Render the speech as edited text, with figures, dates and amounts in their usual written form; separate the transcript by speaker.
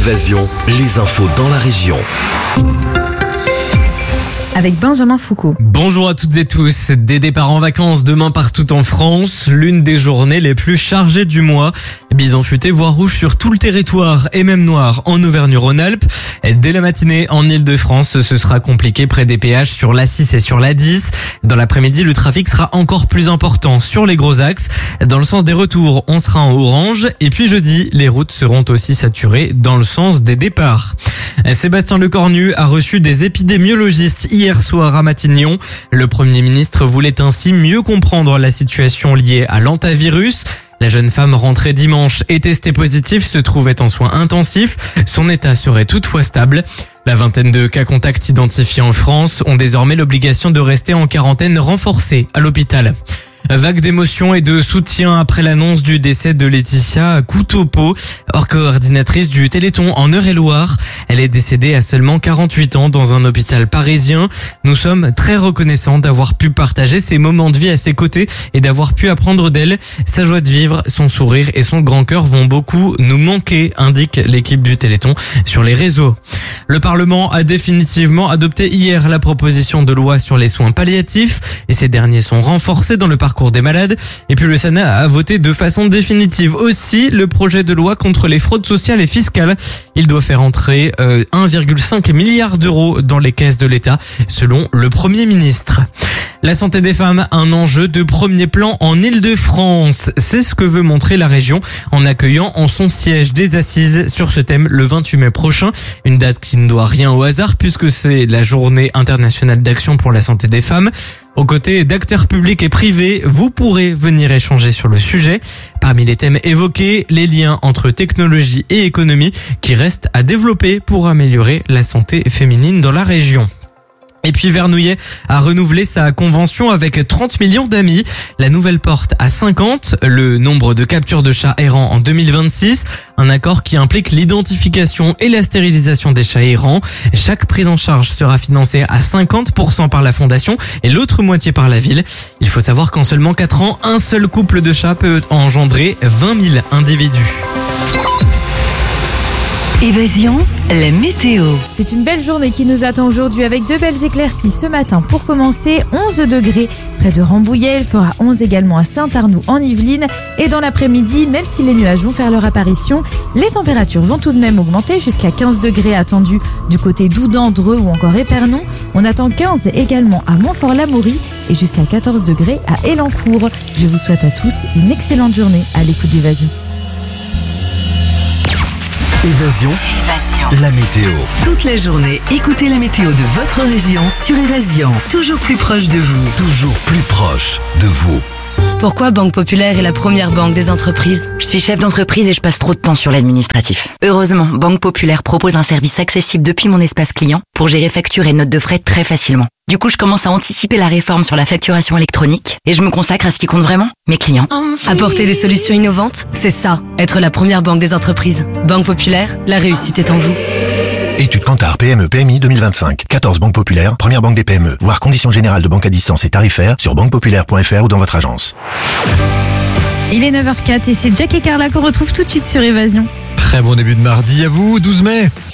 Speaker 1: Évasion, les infos dans la région.
Speaker 2: Avec Benjamin Foucault.
Speaker 3: Bonjour à toutes et tous. Des départs en vacances demain partout en France. L'une des journées les plus chargées du mois. Bison futé, voire rouge sur tout le territoire et même noir en Auvergne-Rhône-Alpes. Dès la matinée en Ile-de-France, ce sera compliqué près des péages sur l'A6 et sur l'A10. Dans l'après-midi, le trafic sera encore plus important sur les gros axes. Dans le sens des retours, on sera en orange. Et puis jeudi, les routes seront aussi saturées dans le sens des départs. Sébastien Lecornu a reçu des épidémiologistes hier soir à Matignon. Le Premier ministre voulait ainsi mieux comprendre la situation liée à l'hantavirus. La jeune femme rentrée dimanche et testée positive se trouvait en soins intensifs. Son état serait toutefois stable. La vingtaine de cas contacts identifiés en France ont désormais l'obligation de rester en quarantaine renforcée à l'hôpital. Vague d'émotion et de soutien après l'annonce du décès de Laetitia Couteau-Pot, coordinatrice du Téléthon en Eure-et-Loir. Elle est décédée à seulement 48 ans dans un hôpital parisien. Nous sommes très reconnaissants d'avoir pu partager ces moments de vie à ses côtés et d'avoir pu apprendre d'elle. Sa joie de vivre, son sourire et son grand cœur vont beaucoup nous manquer, indique l'équipe du Téléthon sur les réseaux. Le Parlement a définitivement adopté hier la proposition de loi sur les soins palliatifs et ces derniers sont renforcés dans le parcours des malades. Et puis le Sénat a voté de façon définitive aussi le projet de loi contre les fraudes sociales et fiscales. Il doit faire entrer 1,5 milliard d'euros dans les caisses de l'État, selon le Premier ministre. La santé des femmes, un enjeu de premier plan en Île-de-France. C'est ce que veut montrer la région en accueillant en son siège des assises sur ce thème le 28 mai prochain. Une date qui ne doit rien au hasard puisque c'est la journée internationale d'action pour la santé des femmes. Aux côtés d'acteurs publics et privés, vous pourrez venir échanger sur le sujet. Parmi les thèmes évoqués, les liens entre technologie et économie qui restent à développer pour améliorer la santé féminine dans la région. Et puis Vernouillet a renouvelé sa convention avec 30 millions d'amis. La nouvelle porte à 50 le nombre de captures de chats errants en 2026. Un accord qui implique l'identification et la stérilisation des chats errants. Chaque prise en charge sera financée à 50% par la fondation et l'autre moitié par la ville. Il faut savoir qu'en seulement 4 ans, un seul couple de chats peut engendrer 20 000 individus.
Speaker 4: Évasion, la météo.
Speaker 2: C'est une belle journée qui nous attend aujourd'hui avec de belles éclaircies ce matin. Pour commencer, 11 degrés près de Rambouillet. Il fera 11 également à Saint-Arnoux en Yvelines. Et dans l'après-midi, même si les nuages vont faire leur apparition, les températures vont tout de même augmenter jusqu'à 15 degrés attendus du côté d'Oudan, Dreux ou encore Épernon. On attend 15 également à Montfort-l'Amaury et jusqu'à 14 degrés à Elancourt. Je vous souhaite à tous une excellente journée à l'écoute d'Évasion.
Speaker 1: Évasion, la météo.
Speaker 4: Toute la journée, écoutez la météo de votre région sur Évasion. Toujours plus proche de vous.
Speaker 1: Toujours plus proche de vous.
Speaker 5: Pourquoi Banque Populaire est la première banque des entreprises?
Speaker 6: Je suis chef d'entreprise et je passe trop de temps sur l'administratif. Heureusement, Banque Populaire propose un service accessible depuis mon espace client pour gérer factures et notes de frais très facilement. Du coup, je commence à anticiper la réforme sur la facturation électronique et je me consacre à ce qui compte vraiment, mes clients.
Speaker 5: Apporter des solutions innovantes, c'est ça, être la première banque des entreprises. Banque Populaire, la réussite est en vous.
Speaker 7: Étude Kantar PME PMI 2025. 14 banques populaires, première banque des PME. Voir conditions générales de banque à distance et tarifaires sur banquepopulaire.fr ou dans votre agence.
Speaker 2: Il est 9h04 et c'est Jack et Carla qu'on retrouve tout de suite sur Évasion.
Speaker 8: Très bon début de mardi à vous, 12 mai.